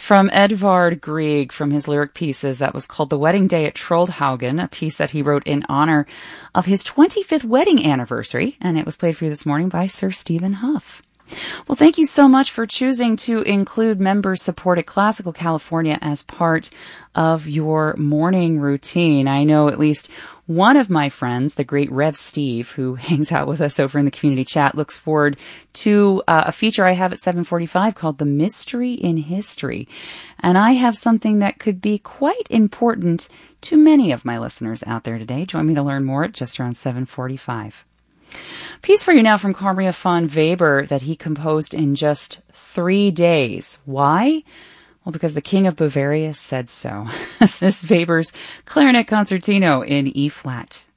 From Edvard Grieg, from his lyric pieces, that was called The Wedding Day at Troldhaugen, a piece that he wrote in honor of his 25th wedding anniversary, and it was played for you this morning by Sir Stephen Huff. Well, thank you so much for choosing to include member-supported Classical California as part of your morning routine. I know at least one of my friends, the great Rev Steve, who hangs out with us over in the community chat, looks forward to a feature I have at 7:45 called The Mystery in History. And I have something that could be quite important to many of my listeners out there today. Join me to learn more at just around 7:45. Piece for you now from Karl Maria von Weber that he composed in just 3 days. Why? Well, because the King of Bavaria said so. This is Weber's Clarinet Concertino in E-flat.